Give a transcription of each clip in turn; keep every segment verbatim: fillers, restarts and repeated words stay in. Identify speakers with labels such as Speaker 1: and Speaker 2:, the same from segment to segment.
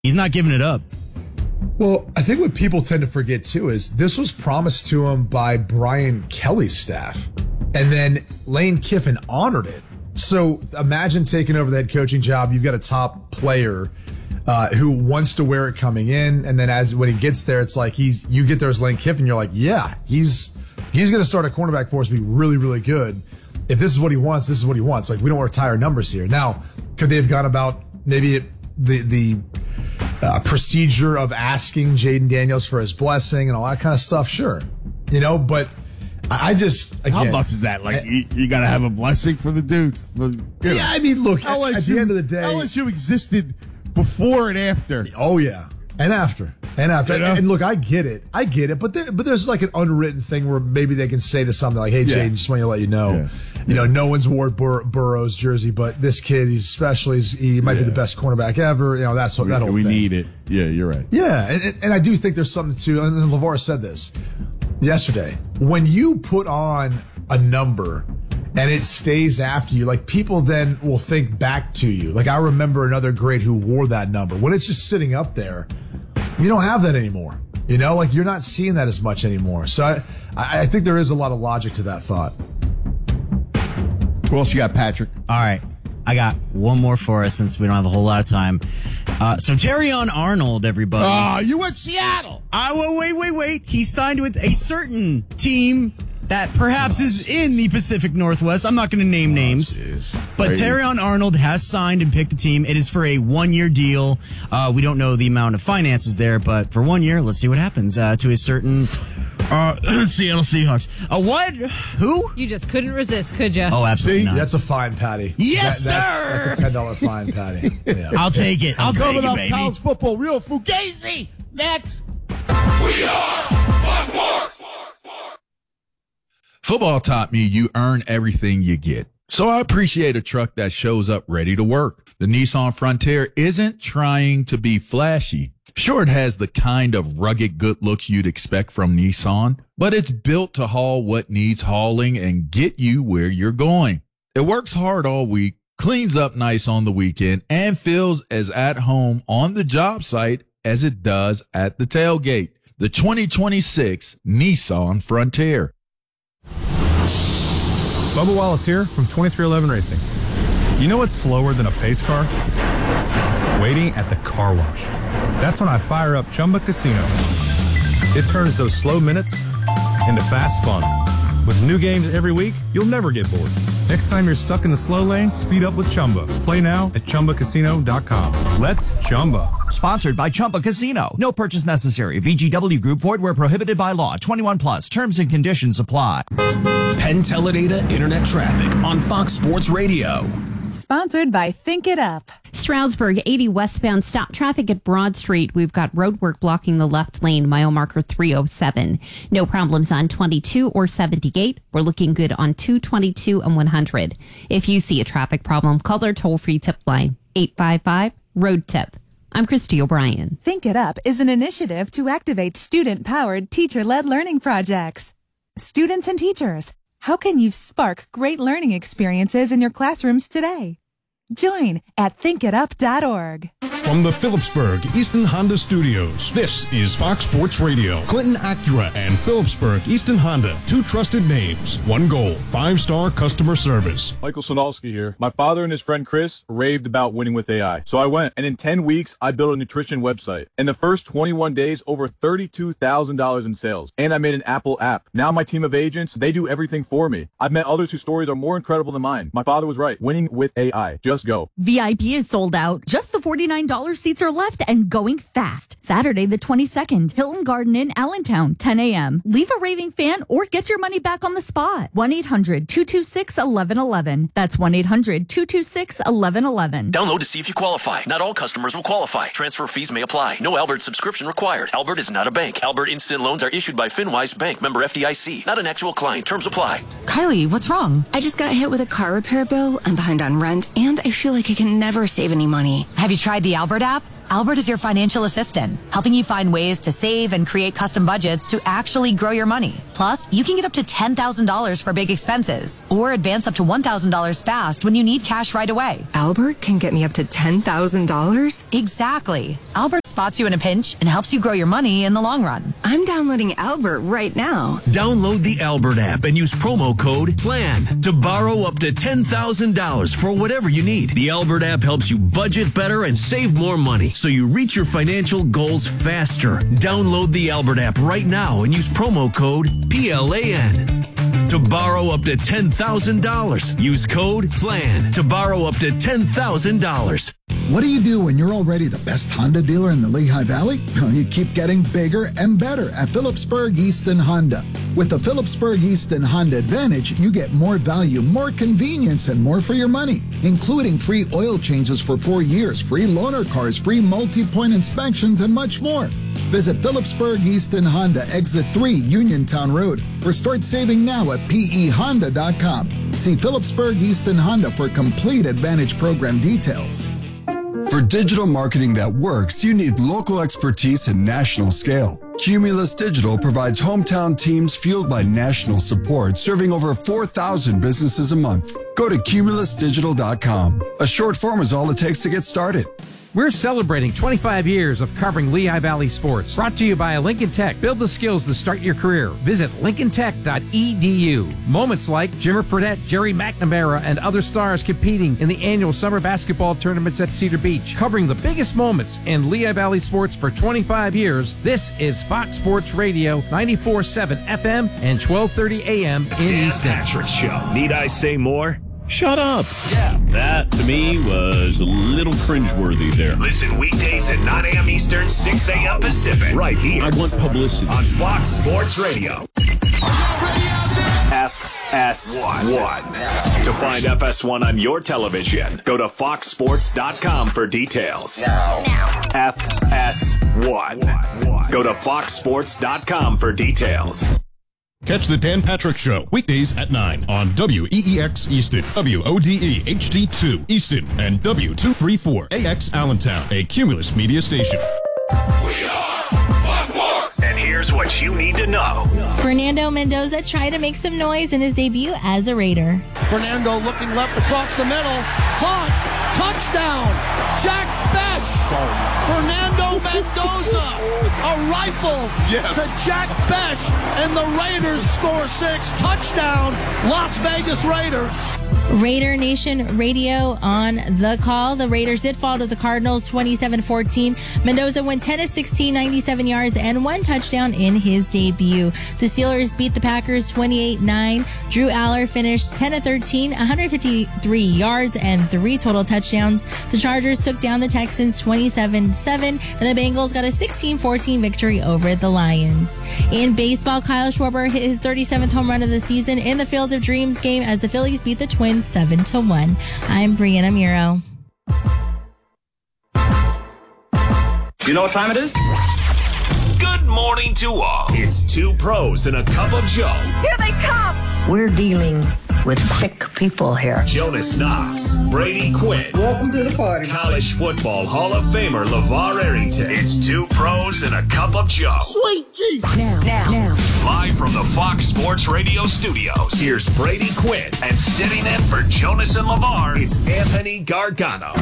Speaker 1: He's not giving it up.
Speaker 2: Well, I think what people tend to forget, too, is this was promised to him by Brian Kelly's staff. And then Lane Kiffin honored it. So imagine taking over the head coaching job. You've got a top player uh, who wants to wear it coming in. And then as when he gets there, it's like he's you get there as Lane Kiffin. You're like, yeah, he's he's going to start a cornerback for us to be really, really good. If this is what he wants, this is what he wants. Like, we don't retire numbers here. Now, could they have gone about maybe it, the the uh, procedure of asking Jaden Daniels for his blessing and all that kind of stuff? Sure. You know, but I just, again,
Speaker 3: how much is that? Like, I, you, you got to have a blessing for the dude. For, you know.
Speaker 2: Yeah, I mean, look, at, at the end of the day,
Speaker 3: L S U existed before and after.
Speaker 2: Oh, yeah. And after. And after.
Speaker 3: You know?
Speaker 2: And, and look, I get it. I get it. But there, but there's like an unwritten thing where maybe they can say to something like, hey,
Speaker 3: yeah.
Speaker 2: Jaden, just want to let you know, yeah. you know, no one's wore Bur- Burrow's jersey, but this kid, he's special. He's, he might yeah. be the best cornerback ever. You know, that's what,
Speaker 3: we,
Speaker 2: that whole
Speaker 3: we
Speaker 2: thing.
Speaker 3: We need it. Yeah, you're right.
Speaker 2: Yeah. And, and I do think there's something to, and LeVar said this yesterday. When you put on a number and it stays after you, like, people then will think back to you. Like, I remember another great who wore that number. When it's just sitting up there, you don't have that anymore. You know, like, you're not seeing that as much anymore. So I, I think there is a lot of logic to that thought.
Speaker 3: What else you got, Patrick?
Speaker 1: All right. I got one more for us since we don't have a whole lot of time. Uh, so Terrion Arnold, everybody.
Speaker 3: Oh, you went Seattle.
Speaker 1: I will wait, wait, wait. He signed with a certain team that perhaps oh, is in the Pacific Northwest. I'm not going to name oh, names. Geez. But Terrion Arnold has signed and picked a team. It is for a one-year deal. Uh, we don't know the amount of finances there, but for one year, let's see what happens uh, to a certain uh, Seattle Seahawks. Uh, what? Who?
Speaker 4: You just couldn't resist, could you?
Speaker 1: Oh, absolutely not.
Speaker 2: That's a fine, Patty.
Speaker 1: Yes,
Speaker 2: that, that's,
Speaker 1: sir.
Speaker 2: That's a ten dollars fine, Patty. Yeah.
Speaker 1: I'll take it. I'll
Speaker 3: Coming
Speaker 1: take it,
Speaker 3: up,
Speaker 1: baby.
Speaker 3: College football, real Fugazi. Next.
Speaker 5: We are Fox Sports. Football taught me you earn everything you get. So I appreciate a truck that shows up ready to work. The Nissan Frontier isn't trying to be flashy. Sure, it has the kind of rugged good looks you'd expect from Nissan, but it's built to haul what needs hauling and get you where you're going. It works hard all week, cleans up nice on the weekend, and feels as at home on the job site as it does at the tailgate. The twenty twenty-six Nissan Frontier.
Speaker 6: Bubba Wallace here from twenty-three eleven Racing. You know what's slower than a pace car? Waiting at the car wash. That's when I fire up Chumba Casino. It turns those slow minutes into fast fun. With new games every week, you'll never get bored. Next time you're stuck in the slow lane, speed up with Chumba. Play now at Chumba Casino dot com. Let's Chumba.
Speaker 7: Sponsored by Chumba Casino. No purchase necessary. V G W Group. Void where prohibited by law. twenty-one plus. Terms and conditions apply.
Speaker 8: Penn Teledata Internet Traffic on Fox Sports Radio.
Speaker 9: Sponsored by Think It Up.
Speaker 10: Stroudsburg eighty westbound, stop traffic at Broad Street. We've got road work blocking the left lane, mile marker three oh seven. No problems on twenty-two or seventy-eight. We're looking good on two twenty-two and one hundred. If you see a traffic problem, call their toll-free tip line, eight five five, road tip. I'm Christy O'Brien.
Speaker 9: Think It Up is an initiative to activate student-powered, teacher-led learning projects. Students and teachers, how can you spark great learning experiences in your classrooms today? Join at think it up dot org.
Speaker 11: From the Phillipsburg Easton Honda Studios, this is Fox Sports Radio. Clinton Acura and Phillipsburg Easton Honda, two trusted names, one goal, five-star customer service.
Speaker 12: Michael Sonalski here. My father and his friend Chris raved about winning with A I. So I went, and in ten weeks, I built a nutrition website. In the first twenty-one days, over thirty-two thousand dollars in sales. And I made an Apple app. Now my team of agents, they do everything for me. I've met others whose stories are more incredible than mine. My father was right. Winning with A I. Just go.
Speaker 13: V I P is sold out. Just the forty-nine dollars seats are left and going fast. Saturday the twenty-second, Hilton Garden in Allentown, ten a.m. Leave a raving fan or get your money back on the spot. one eight hundred two two six one one one one. That's one eight hundred two two six one one one one.
Speaker 8: Download to see if you qualify. Not all customers will qualify. Transfer fees may apply. No Albert subscription required. Albert is not a bank. Albert Instant Loans are issued by FinWise Bank, member F D I C. Not an actual client. Terms apply.
Speaker 14: Kylie, what's wrong? I just got hit with a car repair bill. I'm behind on rent, and I feel like I can never save any money.
Speaker 15: Have you tried the Albert app?
Speaker 14: Albert is your financial assistant, helping you find ways to save and create custom budgets to actually grow your money. Plus, you can get up to ten thousand dollars for big expenses or advance up to one thousand dollars fast when you need cash right away.
Speaker 4: Albert can get me up to ten thousand dollars?
Speaker 14: Exactly. Albert spots you in a pinch and helps you grow your money in the long run.
Speaker 4: I'm downloading Albert right now.
Speaker 8: Download the Albert app and use promo code PLAN to borrow up to ten thousand dollars for whatever you need. The Albert app helps you budget better and save more money so you reach your financial goals faster. Download the Albert app right now and use promo code P L A N to borrow up to ten thousand dollars. Use code PLAN to borrow up to ten thousand dollars.
Speaker 15: What do you do when you're already the best Honda dealer in the Lehigh Valley? You keep getting bigger and better at Phillipsburg Easton Honda. With the Phillipsburg Easton Honda Advantage, you get more value, more convenience, and more for your money, including free oil changes for four years, free loaner cars, free multi-point inspections, and much more. Visit Phillipsburg Easton Honda, Exit three, Uniontown Road, or start saving now at P E honda dot com. See Phillipsburg Easton Honda for complete Advantage program details.
Speaker 16: For digital marketing that works, you need local expertise and national scale. Cumulus Digital provides hometown teams fueled by national support, serving over four thousand businesses a month. Go to cumulus digital dot com. A short form is all it takes to get started.
Speaker 17: We're celebrating twenty-five years of covering Lehigh Valley sports. Brought to you by Lincoln Tech. Build the skills to start your career. Visit lincoln tech dot e d u. Moments like Jimmer Fredette, Jerry McNamara, and other stars competing in the annual summer basketball tournaments at Cedar Beach. Covering the biggest moments in Lehigh Valley sports for twenty-five years, this is Fox Sports Radio, ninety-four point seven F M and twelve thirty A M in
Speaker 18: Dan
Speaker 17: Easton.
Speaker 18: Patrick Show. Need I say more?
Speaker 19: Shut up. Yeah. That, to me, was a little cringeworthy there.
Speaker 18: Listen weekdays at nine a.m. Eastern, six a.m. Pacific. Right here.
Speaker 19: I want publicity.
Speaker 18: On Fox Sports Radio. F S one. To find F S one on your television, go to fox sports dot com for details. Now. now. F S one. Go to fox sports dot com for details.
Speaker 11: Catch the Dan Patrick Show weekdays at nine on W E E X Easton, W O D E H D two Easton, and W two thirty-four A X Allentown, a Cumulus media station.
Speaker 18: We are Fox Sports. And here's what you need to know.
Speaker 20: Fernando Mendoza tried to make some noise in his debut as a Raider.
Speaker 21: Fernando looking left across the middle. Caught. Touchdown. Jack Bech. Fernando Mendoza. A rifle yes. to Jack Bech. And the Raiders score six. Touchdown. Las Vegas Raiders.
Speaker 20: Raider Nation Radio on the call. The Raiders did fall to the Cardinals twenty-seven fourteen. Mendoza went ten of sixteen, ninety-seven yards, and one touchdown in his debut. The Steelers beat the Packers twenty-eight nine. Drew Aller finished ten of thirteen, one hundred fifty-three yards, and three total touchdowns. The Chargers took down the Texans twenty-seven seven, and the Bengals got a sixteen fourteen victory over the Lions. In baseball, Kyle Schwarber hit his thirty-seventh home run of the season in the Field of Dreams game as the Phillies beat the Twins seven to one. I'm Brianna Muro.
Speaker 18: You know what time it is? Good morning to all. It's two pros and a cup of Joe.
Speaker 22: Here they come. We're dealing with sick people here.
Speaker 18: Jonas Knox, Brady Quinn.
Speaker 22: Welcome to the party.
Speaker 18: College football Hall of Famer LeVar Arrington. It's two pros and a cup of Joe.
Speaker 22: Sweet Jesus. Now, now, now.
Speaker 18: Live from the Fox Sports Radio studios, here's Brady Quinn. And sitting in for Jonas and LeVar, it's Anthony Gargano.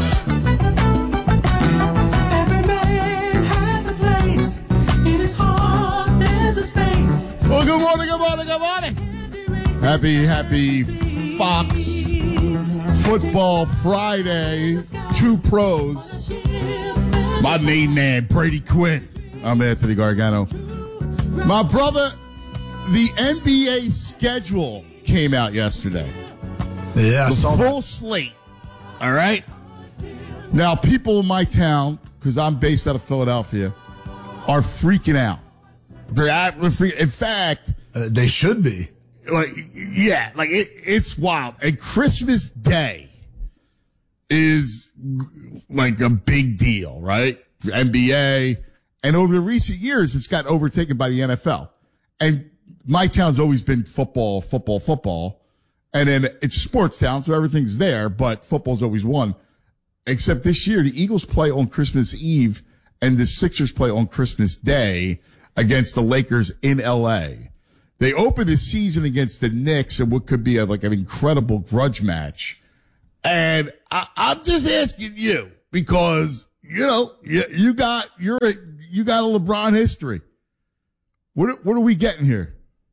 Speaker 23: Every man has a place. In his heart, there's a space.
Speaker 3: Well, good morning, good morning, good morning. Happy, happy Fox Football Friday. Two pros. My main man, Brady Quinn. I'm Anthony Gargano. My brother, the N B A schedule came out yesterday.
Speaker 2: Yeah,
Speaker 3: the
Speaker 2: saw
Speaker 3: full
Speaker 2: that.
Speaker 3: slate. All right. Now, people in my town, because I'm based out of Philadelphia, are freaking out. They're at, in fact,
Speaker 2: uh, they should be.
Speaker 3: Like, yeah, like it, it's wild. And Christmas Day is like a big deal, right? For N B A. And over the recent years, it's got overtaken by the N F L. And my town's always been football, football, football. And then it's a sports town, so everything's there, but football's always won. Except this year, the Eagles play on Christmas Eve, and the Sixers play on Christmas Day against the Lakers in L A. They open the season against the Knicks in what could be a, like an incredible grudge match. And I, I'm just asking you because, you know, you, you got, you're a, you got a LeBron history. What, what are we getting here?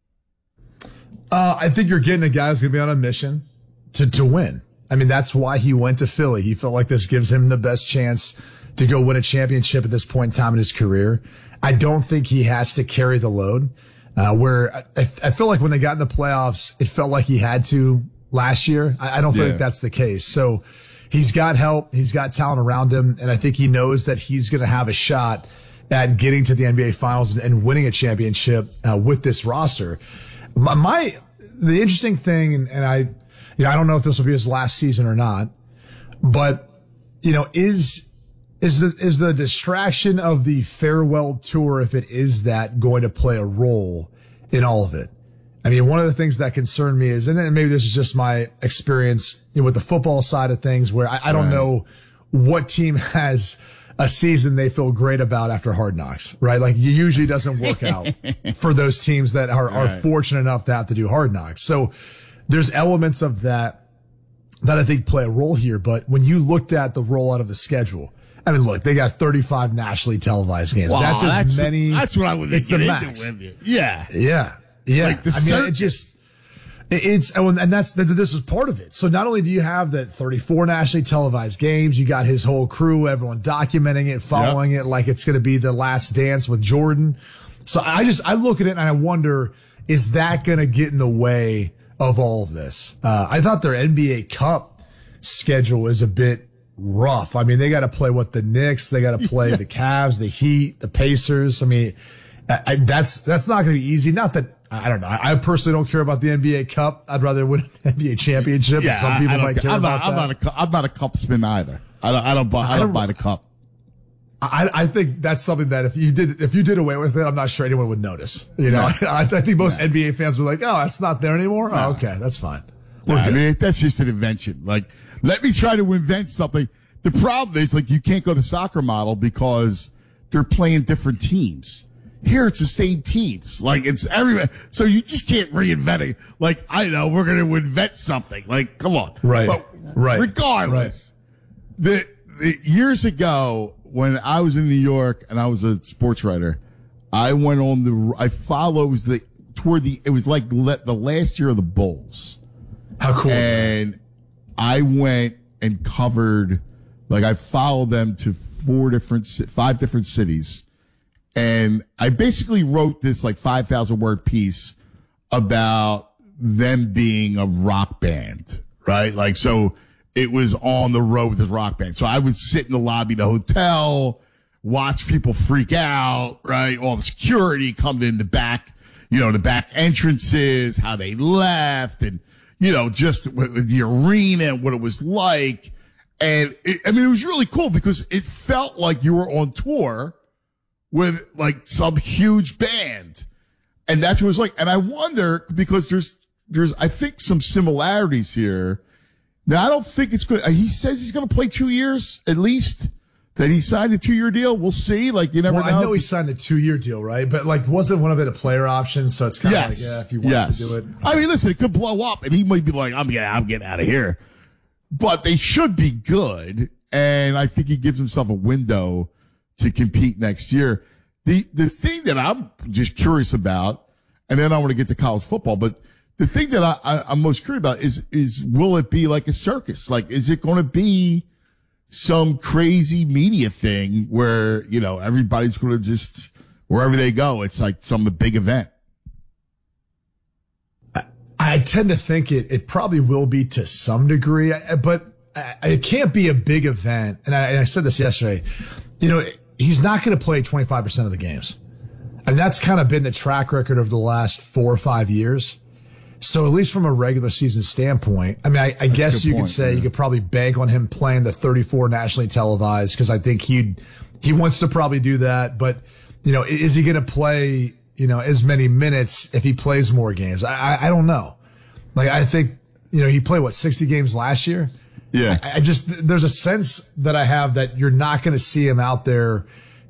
Speaker 2: Uh, I think you're getting a guy who's going to be on a mission to, to win. I mean, that's why he went to Philly. He felt like this gives him the best chance to go win a championship at this point in time in his career. I don't think he has to carry the load. Uh, where I, I feel like when they got in the playoffs, it felt like he had to last year. I, I don't yeah. think that's the case. So he's got help. He's got talent around him. And I think he knows that he's going to have a shot at getting to the N B A finals and, and winning a championship uh, with this roster. My, my, the interesting thing, and, and I, you know, I don't know if this will be his last season or not, but, you know, is, is the, is the distraction of the farewell tour, if it is that, going to play a role in all of it? I mean, one of the things that concerned me is, and then maybe this is just my experience, you know, with the football side of things, where I, I don't right. know what team has a season they feel great about after Hard Knocks, right? Like, it usually doesn't work out for those teams that are, are right. fortunate enough to have to do Hard Knocks. So there's elements of that that I think play a role here. But when you looked at the rollout of the schedule, I mean, look, they got thirty-five nationally televised games.
Speaker 3: Wow,
Speaker 2: that's as
Speaker 3: that's,
Speaker 2: many.
Speaker 3: That's what I would
Speaker 2: It's
Speaker 3: get
Speaker 2: the
Speaker 3: into
Speaker 2: max.
Speaker 3: with you. Yeah.
Speaker 2: Yeah. Yeah.
Speaker 3: Like the
Speaker 2: I mean,
Speaker 3: cir-
Speaker 2: it just, it's, and that's, this is part of it. So not only do you have that thirty-four nationally televised games, you got his whole crew, everyone documenting it, following yep. it like it's going to be the last dance with Jordan. So I just, I look at it and I wonder, is that going to get in the way of all of this? Uh, I thought their N B A Cup schedule is a bit rough. I mean, they got to play what the Knicks, they got to play yeah. the Cavs, the Heat, the Pacers. I mean, I, I, that's, that's not going to be easy. Not that, I don't know. I, I personally don't care about the N B A Cup. I'd rather win an N B A championship.
Speaker 3: Yeah,
Speaker 2: some people might care
Speaker 3: I'm
Speaker 2: about
Speaker 3: not, I'm
Speaker 2: that.
Speaker 3: Not a, I'm not a cup spin either. I don't, I don't buy, I don't, I don't buy the cup.
Speaker 2: I, I think that's something that if you did, if you did away with it, I'm not sure anyone would notice. You know, no. I, I think most no. N B A fans were like, oh, that's not there anymore. No. Oh, okay. That's fine.
Speaker 3: No, I mean, that's just an invention. Like, let me try to invent something. The problem is, like, you can't go to soccer model because they're playing different teams. Here, it's the same teams. Like, it's everywhere. So you just can't reinvent it. Like, I know, we're going to invent something. Like, come on.
Speaker 2: Right.
Speaker 3: But
Speaker 2: right.
Speaker 3: regardless, right. The, the years ago, when I was in New York and I was a sports writer, I went on the, I followed, it was the, toward the, it was like le, the last year of the Bulls.
Speaker 2: How cool.
Speaker 3: And I went and covered, like, I followed them to four different, five different cities. And I basically wrote this like five thousand word piece about them being a rock band, right? Like, so it was on the road with this rock band. So I would sit in the lobby of the hotel, watch people freak out, right? All the security coming in the back, you know, the back entrances, how they left, and, you know, just with the arena and what it was like. And it, I mean, it was really cool because it felt like you were on tour with like some huge band. And that's what it was like. And I wonder, because there's, there's, I think some similarities here. Now, I don't think it's good. He says he's going to play two years at least, that he signed a two year deal. We'll see. Like, you never
Speaker 2: well,
Speaker 3: know.
Speaker 2: I know he signed a two year deal, right? But like, wasn't one of it a player option? So it's kind of
Speaker 3: yes.
Speaker 2: like, yeah, if he wants
Speaker 3: yes.
Speaker 2: to do it.
Speaker 3: I mean, listen, it could blow up and he might be like, I'm getting, I'm getting out of here. But they should be good. And I think he gives himself a window to compete next year. The, the thing that I'm just curious about, and then I want to get to college football, but the thing that I, I, I'm most curious about is, is will it be like a circus? Like, is it going to be some crazy media thing where, you know, everybody's going to just, wherever they go, it's like some big event?
Speaker 2: I, I tend to think it, it probably will be to some degree, but it can't be a big event. And I, I said this yesterday, you know, he's not going to play twenty-five percent of the games. And that's kind of been the track record of the last four or five years. So at least from a regular season standpoint, I mean, I, I guess you point, could say yeah. you could probably bank on him playing the thirty-four nationally televised, because I think he he wants to probably do that. But, you know, is he going to play, you know, as many minutes if he plays more games? I, I, I don't know. Like, I think, you know, he played, what, sixty games last year?
Speaker 3: Yeah.
Speaker 2: I, I just, there's a sense that I have that you're not going to see him out there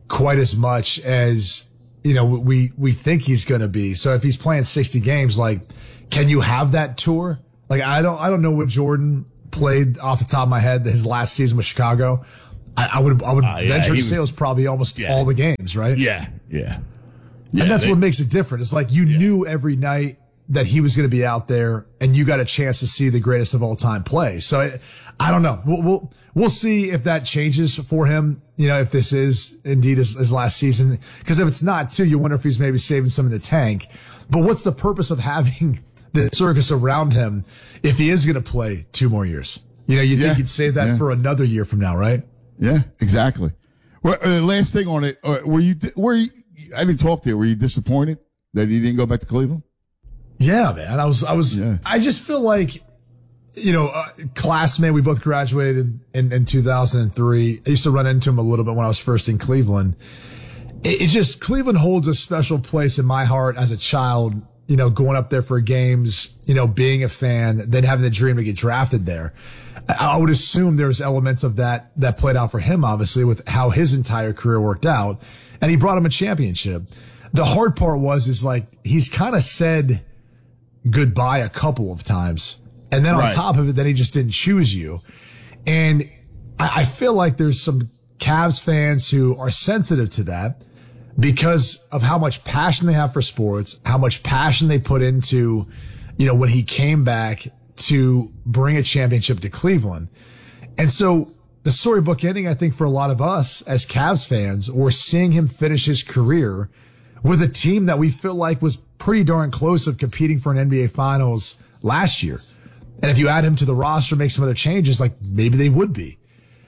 Speaker 2: quite as much as, you know, we, we think he's going to be. So if he's playing sixty games, like, can you have that tour? Like, I don't, I don't know what Jordan played off the top of my head his last season with Chicago. I, I would, I would uh, yeah, venture to say it was probably almost yeah. all the games, right?
Speaker 3: Yeah. Yeah. yeah
Speaker 2: and that's
Speaker 3: they,
Speaker 2: what makes it different. It's like you yeah. knew every night that he was going to be out there and you got a chance to see the greatest of all time play. So I, I don't know. We'll, we'll, we'll see if that changes for him. You know, if this is indeed his, his last season, because if it's not too, you wonder if he's maybe saving some in the tank. But what's the purpose of having the circus around him if he is going to play two more years? You know, you think yeah. you'd save that yeah. for another year from now, right?
Speaker 3: Yeah, exactly. Well, uh, last thing on it, uh, were you, were you, I didn't talk to you. Were you disappointed that he didn't go back to Cleveland?
Speaker 2: Yeah, man. I was, I was, yeah. I just feel like, you know, uh, classmate, we both graduated in, in two thousand three. I used to run into him a little bit when I was first in Cleveland. It, it just, Cleveland holds a special place in my heart as a child, you know, going up there for games, you know, being a fan, then having the dream to get drafted there. I, I would assume there's elements of that that played out for him, obviously, with how his entire career worked out. And he brought him a championship. The hard part was, is like, he's kind of said goodbye a couple of times. And then on right. top of it, then he just didn't choose you. And I, I feel like there's some Cavs fans who are sensitive to that because of how much passion they have for sports, how much passion they put into, you know, when he came back to bring a championship to Cleveland. And so the storybook ending, I think, for a lot of us as Cavs fans, we're seeing him finish his career with a team that we feel like was pretty darn close of competing for an N B A Finals last year. And if you add him to the roster, make some other changes, like maybe they would be.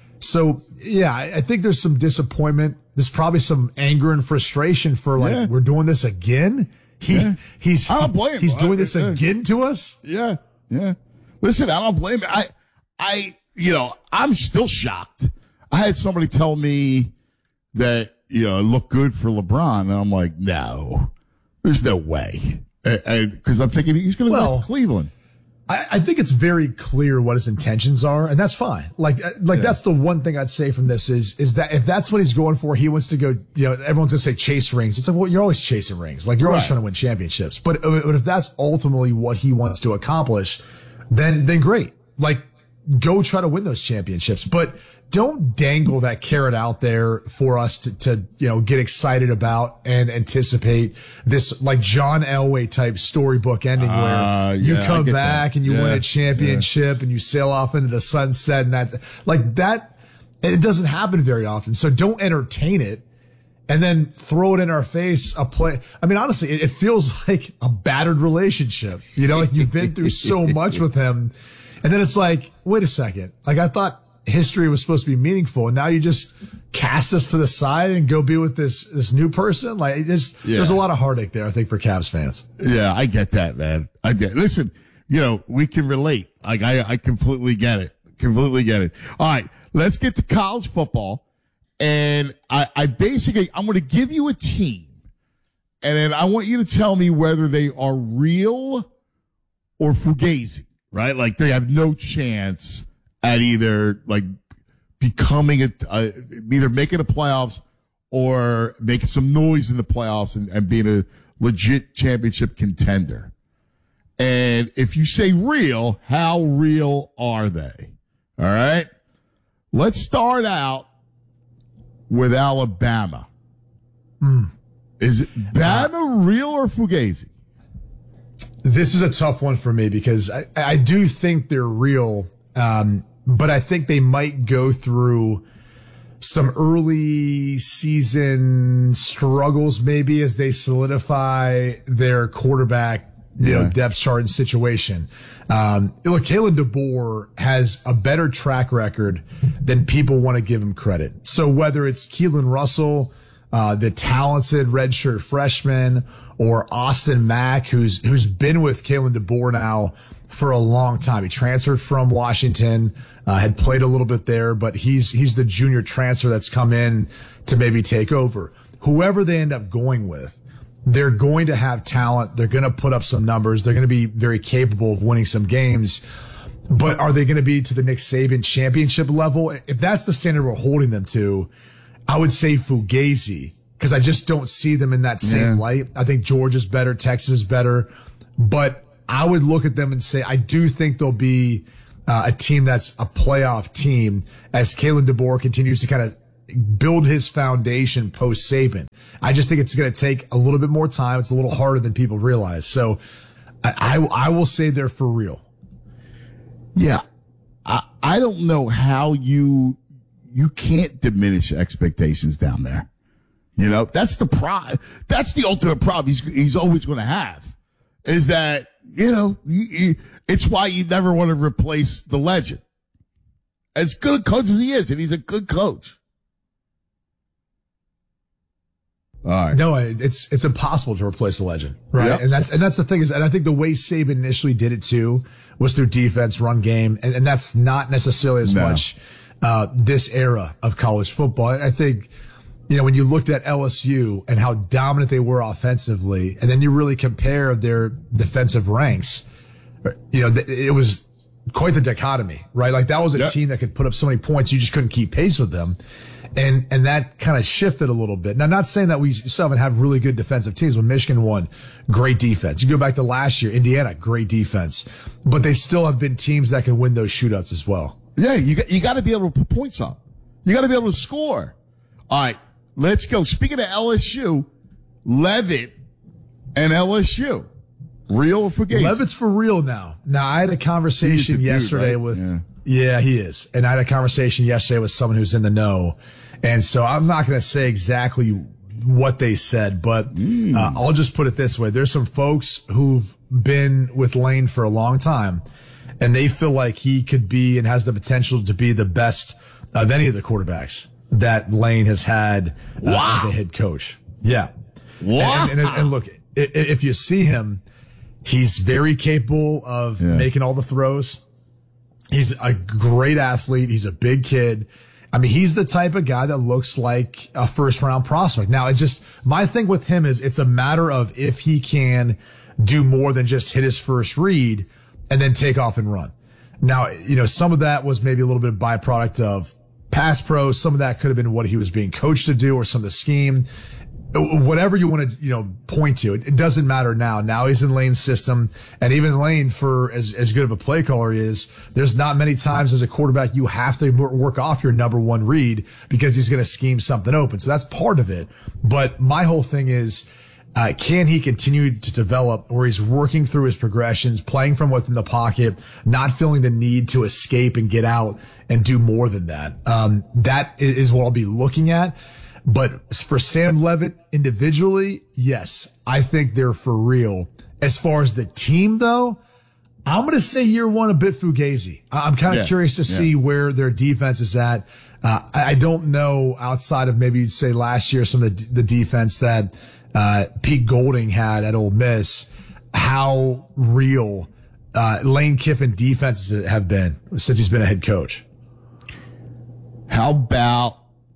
Speaker 2: So, yeah, I think there's some disappointment. There's probably some anger and frustration for like, yeah. we're doing this again. He, yeah. he's,
Speaker 3: I don't blame him.
Speaker 2: He's doing this
Speaker 3: yeah.
Speaker 2: again to us.
Speaker 3: Yeah. Yeah. Listen, I don't blame him. I, I, you know, I'm still shocked. I had somebody tell me that, you know, it looked good for LeBron. And I'm like, no, there's no way. Because I'm thinking he's going to
Speaker 2: well,
Speaker 3: go to Cleveland.
Speaker 2: I, I think it's very clear what his intentions are, and that's fine. Like, like yeah. that's the one thing I'd say from this is, is that if that's what he's going for, he wants to go, you know, everyone's gonna say chase rings. It's like, well, you're always chasing rings. Like, you're right. always trying to win championships. But, but if that's ultimately what he wants to accomplish, then, then great. Like, go try to win those championships. But don't dangle that carrot out there for us to, to, you know, get excited about and anticipate this like John Elway type storybook ending uh, where you yeah, come back that. and you yeah, win a championship yeah. and you sail off into the sunset and that, like that, it doesn't happen very often. So don't entertain it and then throw it in our face a play. I mean, honestly, it, it feels like a battered relationship. You know, like you've been through so much with him. And then it's like, wait a second. Like I thought history was supposed to be meaningful, and now you just cast us to the side and go be with this this new person. Like there's yeah. there's a lot of heartache there, I think, for Cavs fans.
Speaker 3: Yeah, I get that, man. I get. Listen, you know, we can relate. Like I, I completely get it. Completely get it. All right, let's get to college football, and I, I basically I'm going to give you a team, and then I want you to tell me whether they are real or fugazi. Right, like they have no chance at either like becoming a, uh, either making the playoffs or making some noise in the playoffs and, and being a legit championship contender. And if you say real, how real are they? All right. Let's start out with Alabama.
Speaker 2: Mm.
Speaker 3: Is it Bama real or fugazi?
Speaker 2: This is a tough one for me because I, I do think they're real. Um, but I think they might go through some early season struggles maybe as they solidify their quarterback, you yeah. know, depth chart and situation. Um, look, Kalen DeBoer has a better track record than people want to give him credit. So whether it's Keelan Russell, uh, the talented redshirt freshman, or Austin Mack, who's, who's been with Kalen DeBoer now for a long time. He transferred from Washington, uh, had played a little bit there, but he's, he's the junior transfer that's come in to maybe take over. Whoever they end up going with, they're going to have talent. They're going to put up some numbers. They're going to be very capable of winning some games. But are they going to be to the Nick Saban championship level? If that's the standard we're holding them to, I would say Fugazi, because I just don't see them in that same
Speaker 3: Yeah.
Speaker 2: light. I think Georgia's better, Texas is better, but I would look at them and say I do think they'll be uh, a team that's a playoff team as Kalen DeBoer continues to kind of build his foundation post Saban. I just think it's going to take a little bit more time. It's a little harder than people realize. So I, I, I will say they're for real.
Speaker 3: Yeah. I, I don't know how you, you can't diminish expectations down there. You know, that's the pro, that's the ultimate problem he's, he's always going to have is that, you know, you, you, it's why you never want to replace the legend. As good a coach as he is, and he's a good coach. All right.
Speaker 2: No, it's it's impossible to replace a legend, right?
Speaker 3: Yep.
Speaker 2: And that's and that's the thing is, and I think the way Saban initially did it too was through defense, run game, and, and that's not necessarily as
Speaker 3: No.
Speaker 2: much uh this era of college football. I think, you know, when you looked at L S U and how dominant they were offensively, and then you really compare their defensive ranks, you know, it was quite the dichotomy, right? Like that was a
Speaker 3: Yep.
Speaker 2: team that could put up so many points, you just couldn't keep pace with them. And, and that kind of shifted a little bit. Now, not saying that we still haven't had really good defensive teams. When Michigan won, great defense. You go back to last year, Indiana, great defense, but they still have been teams that can win those shootouts as well.
Speaker 3: Yeah, you got, you got to be able to put points up. You got to be able to score. All right, let's go. Speaking of L S U, Levitt and L S U. Real or Fugazi?
Speaker 2: Levitt's for real now. Now, I had a conversation
Speaker 3: dude,
Speaker 2: yesterday
Speaker 3: right?
Speaker 2: with,
Speaker 3: Yeah.
Speaker 2: yeah, he is. And I had a conversation yesterday with someone who's in the know. And so I'm not going to say exactly what they said, but
Speaker 3: Mm.
Speaker 2: uh, I'll just put it this way. There's some folks who've been with Lane for a long time, and they feel like he could be and has the potential to be the best of any of the quarterbacks that Lane has had uh,
Speaker 3: Wow.
Speaker 2: as a head coach. Yeah.
Speaker 3: Wow.
Speaker 2: And, and, and look, i- i- if you see him, he's very capable of
Speaker 3: Yeah.
Speaker 2: making all the throws. He's a great athlete. He's a big kid. I mean, he's the type of guy that looks like a first round prospect. Now, it's just, my thing with him is it's a matter of if he can do more than just hit his first read and then take off and run. Now, you know, some of that was maybe a little bit of byproduct of pass pro. Some of that could have been what he was being coached to do or some of the scheme. Whatever you want to, you know, point to, it, it doesn't matter now. Now he's in Lane's system, and even Lane, for as, as good of a play caller he is, there's not many times as a quarterback you have to work off your number one read because he's going to scheme something open. So that's part of it. But my whole thing is, uh, can he continue to develop where he's working through his progressions, playing from within the pocket, not feeling the need to escape and get out and do more than that? Um, that is what I'll be looking at. But for Sam Levitt individually, yes, I think they're for real. As far as the team, though, I'm going to say year one a bit Fugazi. I'm kind of
Speaker 3: Yeah,
Speaker 2: curious to
Speaker 3: yeah.
Speaker 2: see where their defense is at. Uh, I I don't know outside of maybe you'd say last year some of the, the defense that uh, Pete Golding had at Ole Miss, how real uh, Lane Kiffin defenses have been since he's been a head coach.
Speaker 3: How about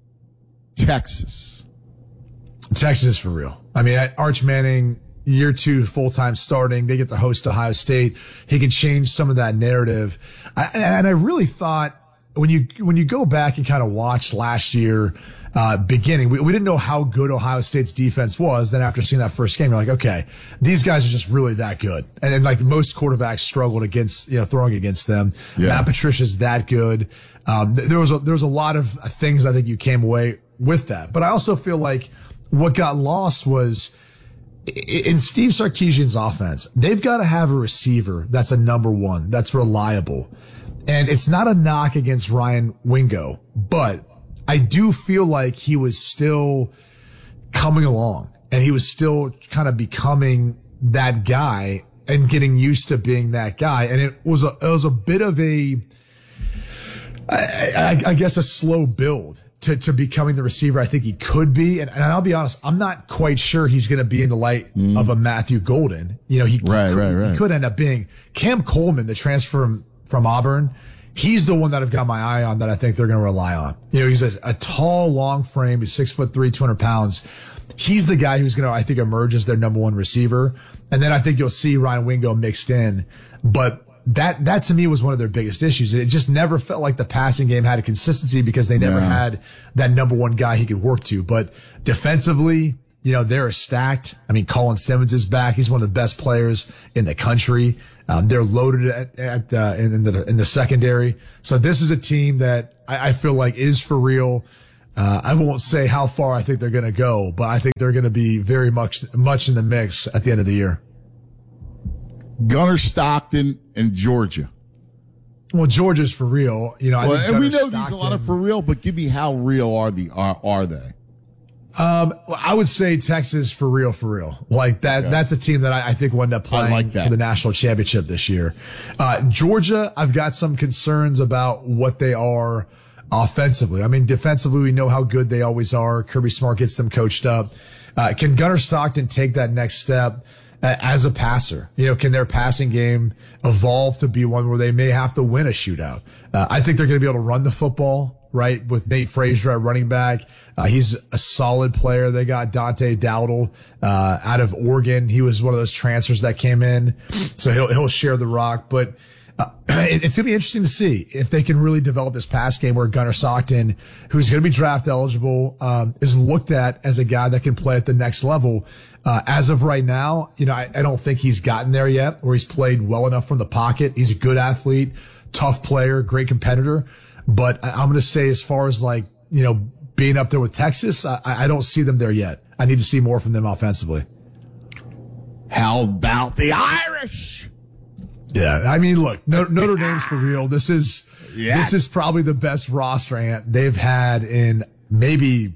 Speaker 3: Texas?
Speaker 2: Texas is for real. I mean, Arch Manning, year two, full-time starting. They get to host Ohio State. He can change some of that narrative. I, and I really thought when you, when you go back and kind of watch last year, uh, beginning, we, we didn't know how good Ohio State's defense was. Then after seeing that first game, you're like, okay, these guys are just really that good. And then like most quarterbacks struggled against, you know, throwing against them.
Speaker 3: Yeah.
Speaker 2: Matt Patricia's that good. Um, there was a, there was a lot of things I think you came away with that. But I also feel like what got lost was in Steve Sarkisian's offense, they've got to have a receiver that's a number one, that's reliable. And it's not a knock against Ryan Wingo, but I do feel like he was still coming along and he was still kind of becoming that guy and getting used to being that guy. And it was a, it was a bit of a, I, I, I guess a slow build to, to becoming the receiver I think he could be. And, and I'll be honest, I'm not quite sure he's going to be in the light mm. of a Matthew Golden. You know, he,
Speaker 3: right,
Speaker 2: he, could,
Speaker 3: right, right.
Speaker 2: he could end up being Cam Coleman, the transfer from, from Auburn. He's the one that I've got my eye on that I think they're going to rely on. You know, he's a, a tall, long frame. He's six foot three, two hundred pounds. He's the guy who's going to, I think, emerge as their number one receiver. And then I think you'll see Ryan Wingo mixed in. But that, that to me was one of their biggest issues. It just never felt like the passing game had a consistency because they never
Speaker 3: Yeah.
Speaker 2: had that number one guy he could work to. But defensively, you know, they're stacked. I mean, Colin Simmons is back. He's one of the best players in the country. Um, they're loaded at, at the, in, in the, in the secondary. So this is a team that I, I feel like is for real. Uh, I won't say how far I think they're going to go, but I think they're going to be very much, much in the mix at the end of the year.
Speaker 3: Gunnar Stockton and Georgia.
Speaker 2: Well, Georgia's for real. You know, I
Speaker 3: Well,
Speaker 2: think
Speaker 3: and we
Speaker 2: Gunnar
Speaker 3: know
Speaker 2: Stockton,
Speaker 3: these a lot of for real, but give me how real are the are, are they?
Speaker 2: Um, well, I would say Texas for real, for real. Like that,
Speaker 3: Okay.
Speaker 2: that's a team that I, I think will end up playing
Speaker 3: like that.
Speaker 2: for the national championship this year. Uh, Georgia, I've got some concerns about what they are offensively. I mean, defensively, we know how good they always are. Kirby Smart gets them coached up. Uh, can Gunnar Stockton take that next step uh, as a passer? You know, can their passing game evolve to be one where they may have to win a shootout? Uh, I think they're going to be able to run the football. Right, with Nate Frazier at running back. Uh, he's a solid player. They got Dante Dowdle, uh, out of Oregon. He was one of those transfers that came in. So he'll, he'll share the rock. But, uh, it, it's going to be interesting to see if they can really develop this pass game where Gunnar Stockton, who's going to be draft eligible, um, is looked at as a guy that can play at the next level. Uh, as of right now, you know, I, I don't think he's gotten there yet where he's played well enough from the pocket. He's a good athlete, tough player, great competitor. But I'm going to say as far as like, you know, being up there with Texas, I, I don't see them there yet. I need to see more from them offensively.
Speaker 3: How about the Irish?
Speaker 2: Yeah. I mean, look, Notre, Notre Dame's for real. This is,
Speaker 3: Yeah.
Speaker 2: this is probably the best roster they've had in maybe,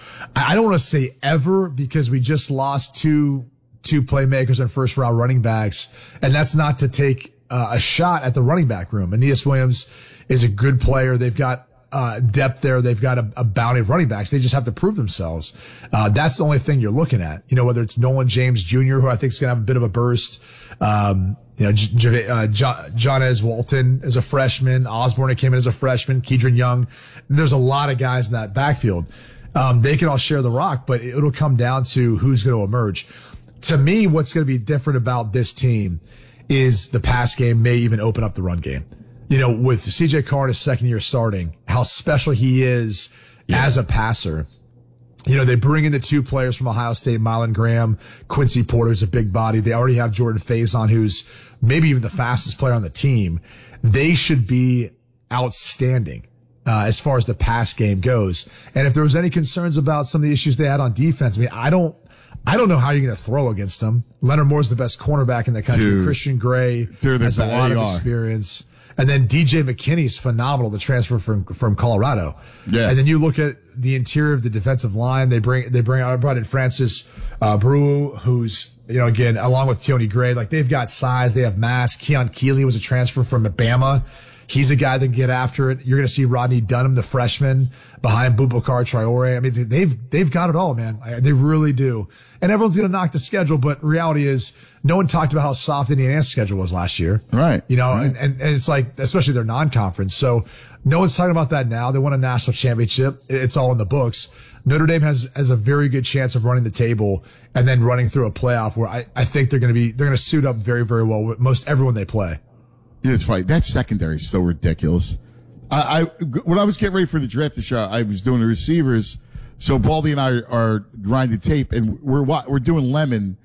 Speaker 2: I don't want to say ever because we just lost two, two playmakers and first round running backs. And that's not to take uh, a shot at the running back room. Aeneas Williams is a good player. They've got uh depth there. They've got a, a bounty of running backs. They just have to prove themselves. Uh That's the only thing you're looking at. You know, whether it's Nolan James Junior, who I think is going to have a bit of a burst. Um, you know, J- J- uh, John, Johnez Walton is a freshman. Osborne came in as a freshman. Keedron Young. There's a lot of guys in that backfield. Um, they can all share the rock, but it'll come down to who's going to emerge. To me, what's going to be different about this team is the pass game may even open up the run game. You know, with C J Carr in his second year starting, how special he is yeah. as a passer. You know, they bring in the two players from Ohio State, Mylan Graham, Quincy Porter's a big body. They already have Jordan Faison, who's maybe even the fastest player on the team. They should be outstanding, uh, as far as the pass game goes. And if there was any concerns about some of the issues they had on defense, I mean, I don't, I don't know how you're going to throw against them. Leonard Moore's the best cornerback in the country.
Speaker 3: Dude.
Speaker 2: Christian Gray
Speaker 3: Dude,
Speaker 2: has a lot of
Speaker 3: are.
Speaker 2: experience. And then D J McKinney's phenomenal, the transfer from, from Colorado.
Speaker 3: Yeah.
Speaker 2: And then you look at the interior of the defensive line. They bring, they bring out, brought in Francis, uh, Brew, who's, you know, again, along with Tony Gray, like they've got size, they have mass. Keon Keeley was a transfer from Bama. He's a guy that can get after it. You're going to see Rodney Dunham, the freshman, behind Boubacar Traore. I mean, they've, they've got it all, man. They really do. And everyone's going to knock the schedule, but reality is no one talked about how soft Indiana's schedule was last year.
Speaker 3: Right.
Speaker 2: You know,
Speaker 3: right.
Speaker 2: And, and, and it's like, especially their non-conference. So no one's talking about that now. They won a national championship. It's all in the books. Notre Dame has, has a very good chance of running the table and then running through a playoff where I, I think they're going to be, they're going to suit up very, very well with most everyone they play.
Speaker 3: Yeah, it's right. That secondary is so ridiculous. I, I when I was getting ready for the draft this year, I was doing the receivers. So Baldy and I are grinding tape, and we're we're doing Lemon,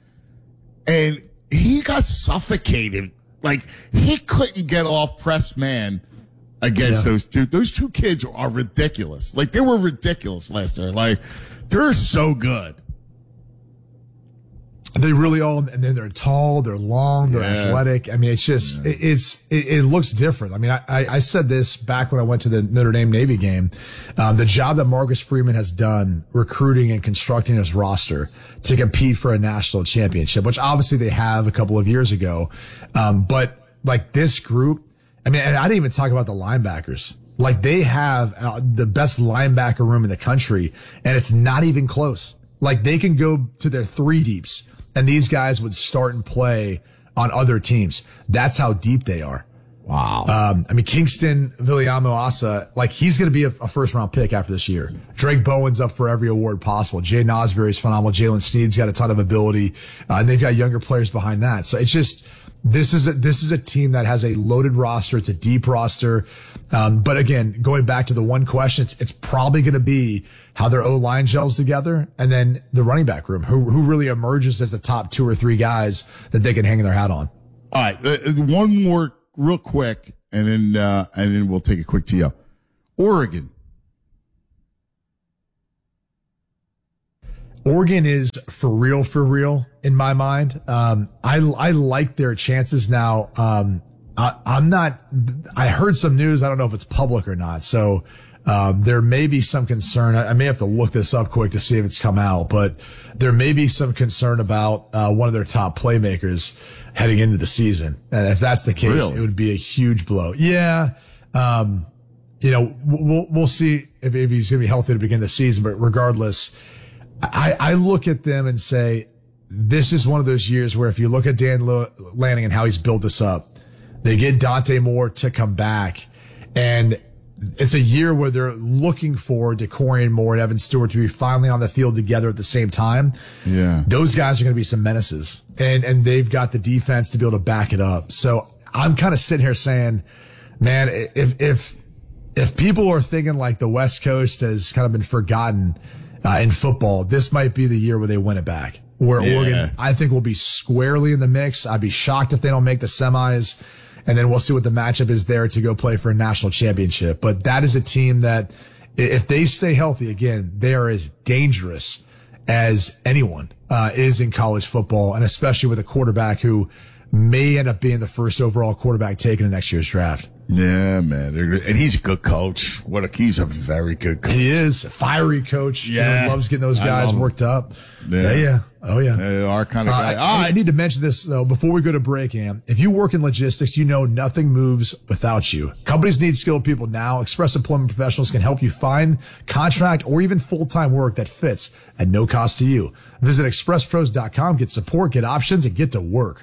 Speaker 3: and he got suffocated. Like he couldn't get off press man against
Speaker 2: Yeah.
Speaker 3: those two. Those two kids are ridiculous. Like they were ridiculous last year. Like they're so good.
Speaker 2: They really all, and then they're tall, they're long, they're
Speaker 3: Yeah.
Speaker 2: athletic. I mean, it's just, it, it's, it, it looks different. I mean, I, I, I said this back when I went to the Notre Dame Navy game. Um, the job that Marcus Freeman has done recruiting and constructing his roster to compete for a national championship, which obviously they have a couple of years ago. Um, but like this group, I mean, and I didn't even talk about the linebackers. Like they have uh, the best linebacker room in the country, and it's not even close. Like they can go to their three deeps, and these guys would start and play on other teams. That's how deep they are.
Speaker 3: Wow.
Speaker 2: Um, I mean, Kingston Viliamo Asa, like he's going to be a, a first round pick after this year. Drake Bowen's up for every award possible. Jay Nosbury's phenomenal. Jalen Sneed's got a ton of ability. Uh, and they've got younger players behind that. So it's just, This is a, this is a team that has a loaded roster. It's a deep roster. Um, but again, going back to the one question, it's, it's probably going to be how their O-line gels together, and then the running back room, who who really emerges as the top two or three guys that they can hang their hat on.
Speaker 3: All right, uh, one more real quick, and then uh, and then we'll take a quick T O. Oregon.
Speaker 2: Oregon is for real, for real in my mind. Um, I I like their chances now. Um, I, I'm not. I heard some news. I don't know if it's public or not. So um, there may be some concern. I, I may have to look this up quick to see if it's come out. But there may be some concern about uh, one of their top playmakers heading into the season. And if that's the case,
Speaker 3: Really?
Speaker 2: it would be a huge blow. Yeah. Um, you know, we'll we'll see if, if he's going to be healthy to begin the season. But regardless, I, I look at them and say, this is one of those years where if you look at Dan Lanning and how he's built this up, they get Dante Moore to come back, and it's a year where they're looking for DeCorian Moore and Evan Stewart to be finally on the field together at the same time.
Speaker 3: Yeah.
Speaker 2: Those guys are going to be some menaces, and, and they've got the defense to be able to back it up. So I'm kind of sitting here saying, man, if, if, if people are thinking like the West Coast has kind of been forgotten uh, in football, this might be the year where they win it back. Where
Speaker 3: Yeah.
Speaker 2: Oregon, I think, will be squarely in the mix. I'd be shocked if they don't make the semis. And then we'll see what the matchup is there to go play for a national championship. But that is a team that, if they stay healthy, again, they are as dangerous as anyone uh, is in college football, and especially with a quarterback who may end up being the first overall quarterback taken in next year's draft.
Speaker 3: Yeah, man. And he's a good coach. What a, he's a very good coach.
Speaker 2: He is a fiery coach.
Speaker 3: Yeah.
Speaker 2: You know, loves getting those
Speaker 3: I
Speaker 2: guys
Speaker 3: love him.
Speaker 2: worked up.
Speaker 3: Yeah.
Speaker 2: Yeah. yeah. Oh, yeah.
Speaker 3: They are kind of guy.
Speaker 2: Uh,
Speaker 3: All
Speaker 2: I, I
Speaker 3: right.
Speaker 2: need to mention this, though, before we go to break, Am. If you work in logistics, you know nothing moves without you. Companies need skilled people now. Express Employment Professionals can help you find contract or even full-time work that fits at no cost to you. Visit express pros dot com, get support, get options, and get to work.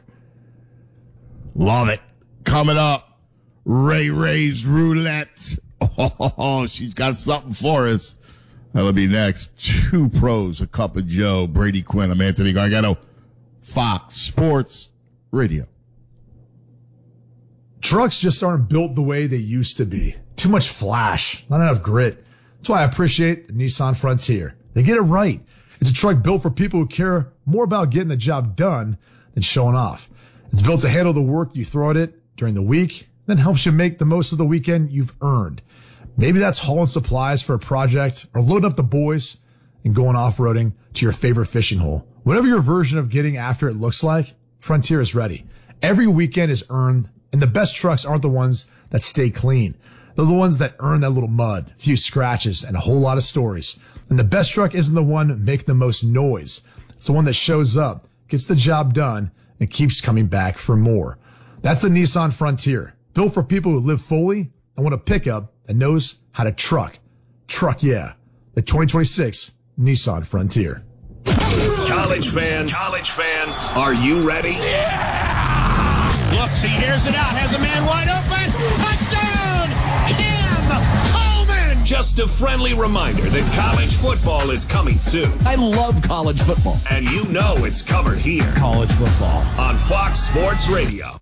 Speaker 3: Love it. Coming up, Ray Ray's Roulette. Oh, she's got something for us. That'll be next. Two pros, a cup of Joe, Brady Quinn. I'm Anthony Gargano, Fox Sports Radio.
Speaker 2: Trucks just aren't built the way they used to be. Too much flash, not enough grit. That's why I appreciate the Nissan Frontier. They get it right. It's a truck built for people who care more about getting the job done than showing off. It's built to handle the work you throw at it during the week, then helps you make the most of the weekend you've earned. Maybe that's hauling supplies for a project or loading up the boys and going off-roading to your favorite fishing hole. Whatever your version of getting after it looks like, Frontier is ready. Every weekend is earned, and the best trucks aren't the ones that stay clean. They're the ones that earn that little mud, a few scratches, and a whole lot of stories. And the best truck isn't the one making the most noise. It's the one that shows up, gets the job done, and keeps coming back for more. That's the Nissan Frontier, built for people who live fully and want a pickup that knows how to truck. Truck, yeah. The twenty twenty-six Nissan Frontier.
Speaker 18: College fans, college fans, are you ready?
Speaker 1: Yeah! Looks, he hears it out, has a man wide open. Touchdown! Cam Coleman!
Speaker 18: Just a friendly reminder that college football is coming soon.
Speaker 1: I love college football.
Speaker 18: And you know it's covered here.
Speaker 1: College football.
Speaker 18: On Fox Sports Radio.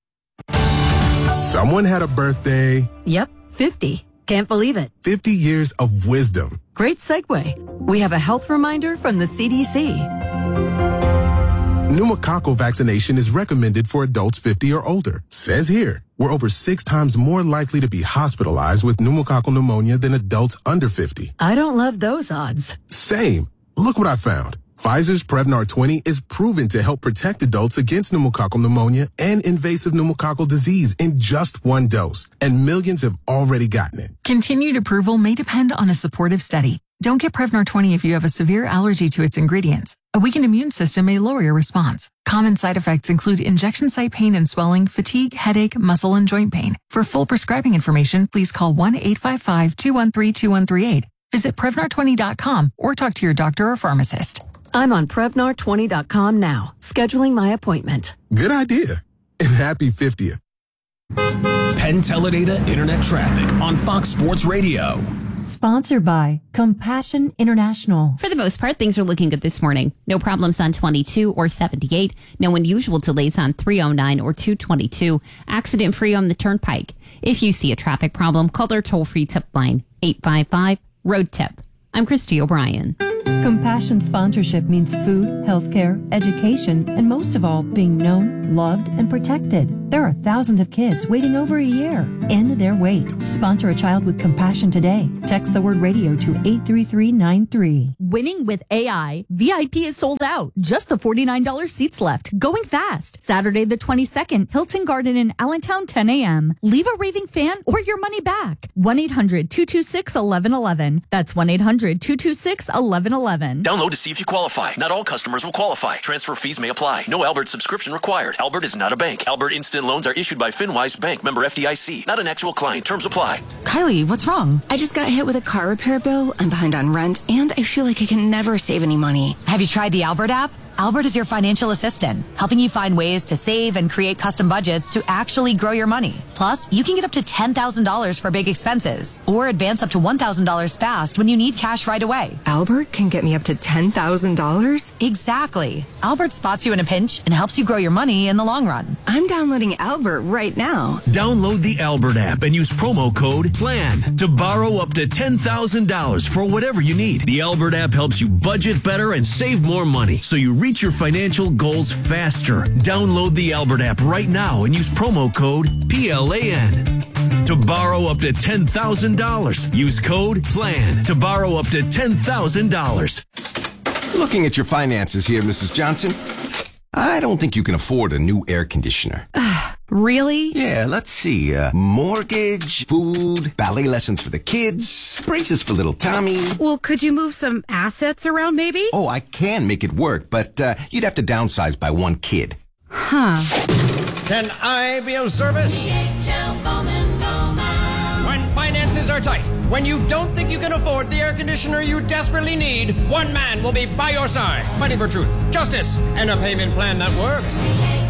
Speaker 5: Someone had a birthday.
Speaker 6: Yep, fifty. Can't believe it.
Speaker 5: fifty years of wisdom.
Speaker 6: Great segue. We have a health reminder from the C D C.
Speaker 5: Pneumococcal vaccination is recommended for adults fifty or older. Says here, we're over six times more likely to be hospitalized with pneumococcal pneumonia than adults under fifty.
Speaker 6: I don't love those odds.
Speaker 5: Same. Look what I found. Pfizer's Prevnar twenty is proven to help protect adults against pneumococcal pneumonia and invasive pneumococcal disease in just one dose, and millions have already gotten it.
Speaker 24: Continued approval may depend on a supportive study. Don't get Prevnar twenty if you have a severe allergy to its ingredients. A weakened immune system may lower your response. Common side effects include injection site pain and swelling, fatigue, headache, muscle, and joint pain. For full prescribing information, please call one eight five five, two one three, two one three eight. Visit Prevnar twenty dot com or talk to your doctor or pharmacist.
Speaker 6: I'm on Prevnar twenty dot com now, scheduling my appointment.
Speaker 5: Good idea. And happy fiftieth.
Speaker 8: Penn Teledata Internet Traffic on Fox Sports Radio.
Speaker 6: Sponsored by Compassion International.
Speaker 7: For the most part, things are looking good this morning. No problems on twenty-two or seventy-eight. No unusual delays on three oh nine or two twenty-two. Accident free on the Turnpike. If you see a traffic problem, call their toll-free tip line, eight five five, road tip. I'm Christy O'Brien.
Speaker 6: Compassion sponsorship means food, healthcare, education, and most of all, being known, loved, and protected. There are thousands of kids waiting over a year. End their wait. Sponsor a child with compassion today. Text the word radio to eight three three nine three.
Speaker 13: Winning with A I. V I P is sold out. Just the forty-nine dollars seats left. Going fast. Saturday the twenty-second, Hilton Garden in Allentown, ten a.m. Leave a raving fan or your money back. one eight hundred two two six one one one one. That's one eight hundred two two six one one one one.
Speaker 8: Download to see if you qualify. Not all customers will qualify. Transfer fees may apply. No Albert subscription required. Albert is not a bank. Albert Instant Loans are issued by FinWise Bank, member F D I C. Not an actual client. Terms apply.
Speaker 14: Kylie, what's wrong?
Speaker 4: I just got hit with a car repair bill. I'm behind on rent, and I feel like I can never save any money.
Speaker 14: Have you tried the Albert app? Albert is your financial assistant, helping you find ways to save and create custom budgets to actually grow your money. Plus, you can get up to ten thousand dollars for big expenses or advance up to one thousand dollars fast when you need cash right away.
Speaker 4: Albert can get me up to ten thousand dollars?
Speaker 14: Exactly. Albert spots you in a pinch and helps you grow your money in the long run.
Speaker 4: I'm downloading Albert right now.
Speaker 8: Download the Albert app and use promo code PLAN to borrow up to ten thousand dollars for whatever you need. The Albert app helps you budget better and save more money, so you reach your financial goals faster. Download the Albert app right now and use promo code P L A N to borrow up to ten thousand dollars. Use code PLAN to borrow up to ten thousand dollars.
Speaker 9: Looking at your finances here, Missus Johnson, I don't think you can afford a new air conditioner.
Speaker 6: Really?
Speaker 9: Yeah, let's see. Uh, mortgage, food, ballet lessons for the kids, braces for little Tommy.
Speaker 6: Well, could you move some assets around maybe?
Speaker 9: Oh, I can make it work, but uh, you'd have to downsize by one kid.
Speaker 6: Huh.
Speaker 10: Can I be of service? When finances are tight, when you don't think you can afford the air conditioner you desperately need, one man will be by your side, fighting for truth, justice, and a payment plan that works.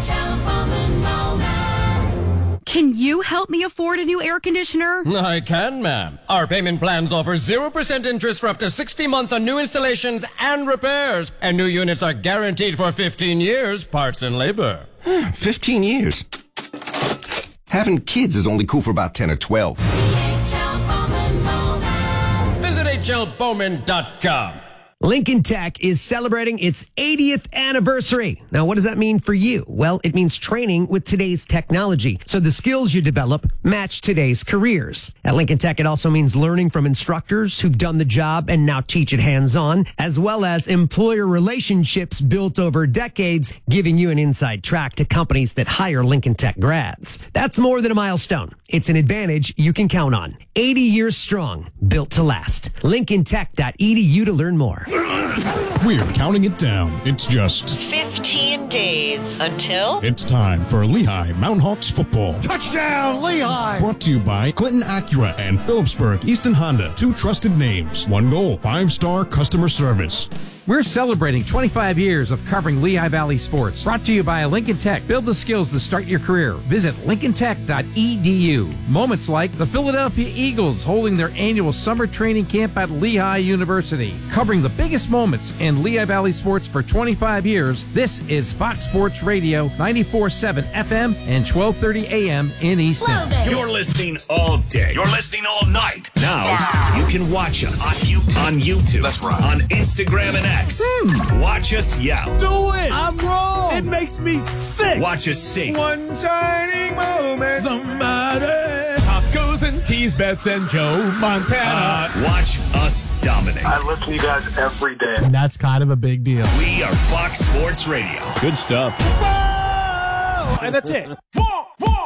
Speaker 6: Can you help me afford a new air conditioner?
Speaker 10: I can, ma'am. Our payment plans offer zero percent interest for up to sixty months on new installations and repairs. And new units are guaranteed for fifteen years, parts and labor.
Speaker 9: fifteen years? Having kids is only cool for about ten or twelve.
Speaker 10: Visit H L Bowman dot com.
Speaker 12: Lincoln Tech is celebrating its eightieth anniversary. Now, what does that mean for you? Well, it means training with today's technology, so the skills you develop match today's careers. At Lincoln Tech, it also means learning from instructors who've done the job and now teach it hands-on, as well as employer relationships built over decades, giving you an inside track to companies that hire Lincoln Tech grads. That's more than a milestone. It's an advantage you can count on. eighty years strong, built to last. Lincoln Tech dot E D U to learn more.
Speaker 11: We're counting it down. It's just
Speaker 25: fifteen days until
Speaker 11: it's time for Lehigh Mountain Hawks football.
Speaker 21: Touchdown, Lehigh!
Speaker 11: Brought to you by Clinton Acura and Phillipsburg Easton Honda. Two trusted names. One goal. Five-star customer service.
Speaker 17: We're celebrating twenty-five years of covering Lehigh Valley sports. Brought to you by Lincoln Tech. Build the skills to start your career. Visit Lincoln Tech dot E D U. Moments like the Philadelphia Eagles holding their annual summer training camp at Lehigh University. Covering the biggest moments in Lehigh Valley sports for twenty-five years, this is Fox Sports Radio, ninety-four point seven F M and twelve thirty A M in Easton.
Speaker 18: You're listening all day. You're listening all night. Now, wow. You can watch us on YouTube, on, YouTube, That's right. on Instagram and X. Hmm. Watch us yell.
Speaker 21: Do it! I'm wrong! It makes me sick!
Speaker 18: Watch us sing.
Speaker 21: One shining moment. Somebody. Tacos and tease bets and Joe Montana.
Speaker 18: Uh, watch us dominate.
Speaker 26: I listen to you guys every day.
Speaker 21: And that's kind of a big deal.
Speaker 18: We are Fox Sports Radio.
Speaker 19: Good stuff.
Speaker 21: Whoa! And that's it. Whoa!